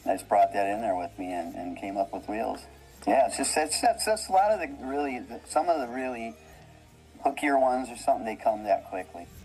I just brought that in there with me and came up with wheels. Yeah, it's just a lot of some of the really hookier ones or something, they come that quickly.